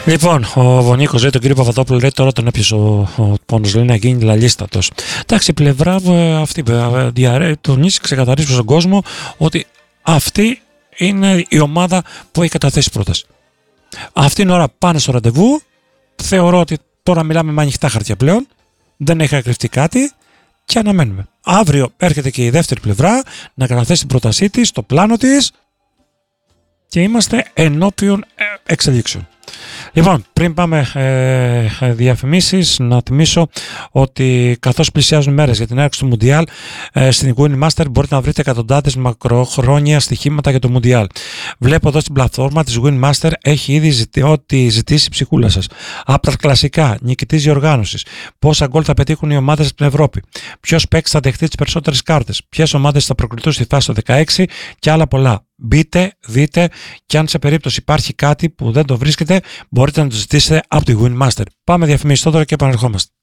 Λοιπόν, ο Νίκος λέει τον κύριο Παπαδόπουλο, λέει τώρα τον έπιασε ο πόνος, λέει να γίνει λαλίστατος. Εντάξει, η πλευρά αυτή τονίζει, ξεκαθαρίζει στον κόσμο ότι αυτή είναι η ομάδα που έχει καταθέσει πρόταση. Αυτή είναι η ώρα, πάνε στο ραντεβού. Θεωρώ ότι τώρα μιλάμε με ανοιχτά χαρτιά πλέον. Δεν έχει ακριφτεί κάτι και αναμένουμε. Αύριο έρχεται και η δεύτερη πλευρά να καταθέσει την πρότασή της, το πλάνο της και είμαστε ενώπιον εξελίξεων. Λοιπόν, πριν πάμε διαφημίσεις, να θυμίσω ότι καθώς πλησιάζουν μέρες για την έναρξη του Μουντιάλ στην Winmaster μπορείτε να βρείτε εκατοντάδες μακροχρόνια στοιχήματα για το Μουντιάλ. Βλέπω εδώ στην πλατφόρμα της Winmaster έχει ήδη ό,τι ζητήσει η ψυχούλα σας. Από τα κλασικά, νικητής διοργάνωσης, πόσα γκολ θα πετύχουν οι ομάδες στην Ευρώπη, ποιος παίκτης θα δεχτεί τις περισσότερες κάρτες, ποιες ομάδες θα προκληθούν στη φάση το 16 και άλλα πολλά. Μπείτε, δείτε και αν σε περίπτωση υπάρχει κάτι που δεν το βρίσκετε μπορείτε να το ζητήσετε από τη Winmaster. Πάμε διαφημίσεις τώρα και επανερχόμαστε.